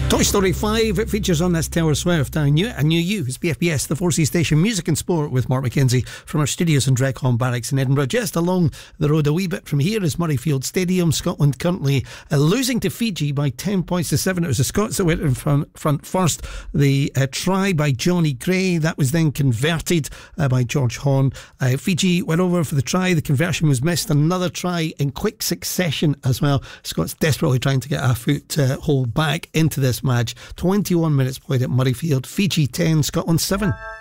Toy Story 5, it features on this Taylor Swift. I knew you. It's BFBS, the 4C station, music and sport with Mark McKenzie from our studios in Dreghorn Barracks in Edinburgh. Just along the road a wee bit from here is Murrayfield Stadium. Scotland currently losing to Fiji by 10 points to 7. It was the Scots that went in front first. The try by Johnny Gray, that was then converted by George Horn. Fiji went over for the try. The conversion was missed. Another try in quick succession as well. Scots desperately trying to get a foothold back into this match. 21 minutes played at Murrayfield. Fiji 10, Scotland 7.